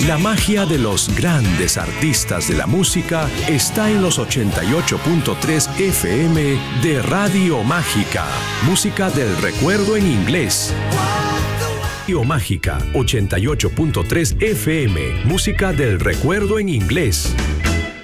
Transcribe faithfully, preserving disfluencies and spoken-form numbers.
La magia de los grandes artistas de la música está en los ochenta y ocho punto tres F M de Radio Mágica. Música del recuerdo en inglés. Radio Mágica, ochenta y ocho punto tres F M. Música del recuerdo en inglés.